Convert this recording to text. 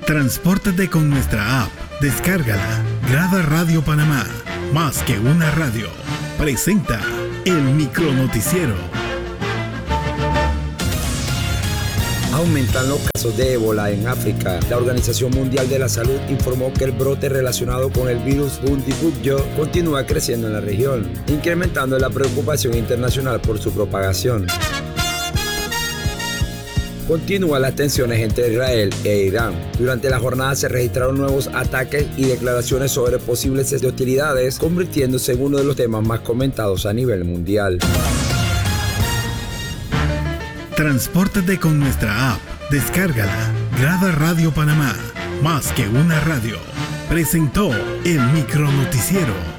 Transpórtate con nuestra app. Descárgala. Grada Radio Panamá. Más que una radio. Presenta el micronoticiero. Aumentan los casos de ébola en África. La Organización Mundial de la Salud informó que el brote relacionado con el virus Bundibugyo continúa creciendo en la región, incrementando la preocupación internacional por su propagación. Continúan las tensiones entre Israel e Irán. Durante la jornada se registraron nuevos ataques y declaraciones sobre posibles cese de hostilidades, convirtiéndose en uno de los temas más comentados a nivel mundial. Transpórtate con nuestra app. Descárgala. Grada Radio Panamá. Más que una radio. Presentó el micronoticiero.